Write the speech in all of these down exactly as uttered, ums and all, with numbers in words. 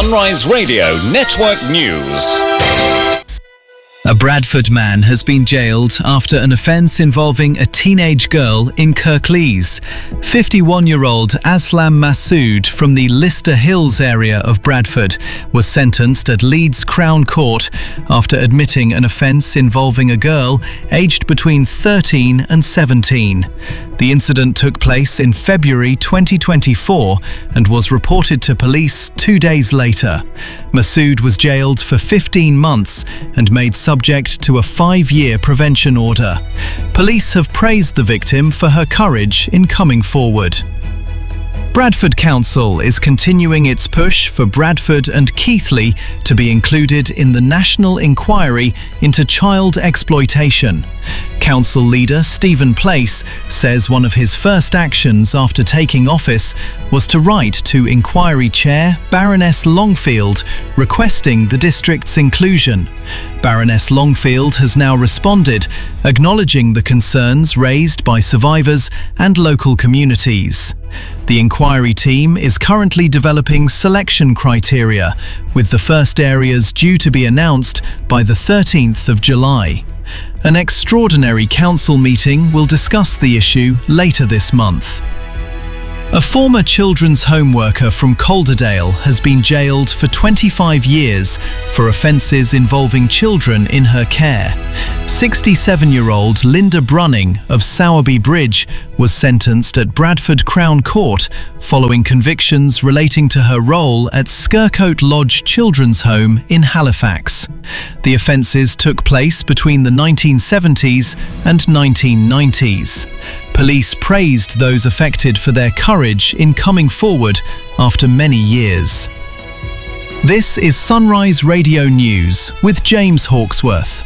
Sunrise Radio Network News. A Bradford man has been jailed after an offence involving a teenage girl in Kirklees. fifty-one-year-old Aslam Masood from the Lister Hills area of Bradford was sentenced at Leeds Crown Court after admitting an offence involving a girl aged between thirteen and seventeen. The incident took place in February twenty twenty-four and was reported to police two days later. Masood was jailed for fifteen months and made subject to a five-year prevention order. Police have praised the victim for her courage in coming forward. Bradford Council is continuing its push for Bradford and Keighley to be included in the National Inquiry into Child Exploitation. Council leader Stephen Place says one of his first actions after taking office was to write to Inquiry Chair Baroness Longfield requesting the district's inclusion. Baroness Longfield has now responded, acknowledging the concerns raised by survivors and local communities. The inquiry team is currently developing selection criteria, with the first areas due to be announced by the thirteenth of July. An extraordinary council meeting will discuss the issue later this month. A former children's home worker from Calderdale has been jailed for twenty-five years for offences involving children in her care. sixty-seven-year-old Linda Brunning of Sowerby Bridge was sentenced at Bradford Crown Court following convictions relating to her role at Skircote Lodge Children's Home in Halifax. The offences took place between the nineteen seventies and nineteen nineties. Police praised those affected for their courage in coming forward after many years. This is Sunrise Radio News with James Hawksworth.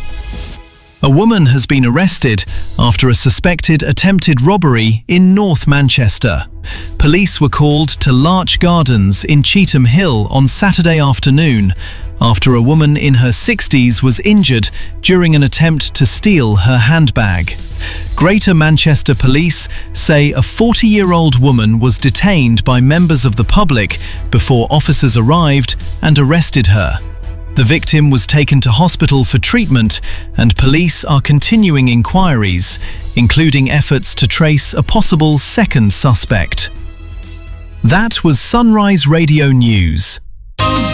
A woman has been arrested after a suspected attempted robbery in North Manchester. Police were called to Larch Gardens in Cheetham Hill on Saturday afternoon after a woman in her sixties was injured during an attempt to steal her handbag. Greater Manchester Police say a forty-year-old woman was detained by members of the public before officers arrived and arrested her. The victim was taken to hospital for treatment, and police are continuing inquiries, including efforts to trace a possible second suspect. That was Sunrise Radio News.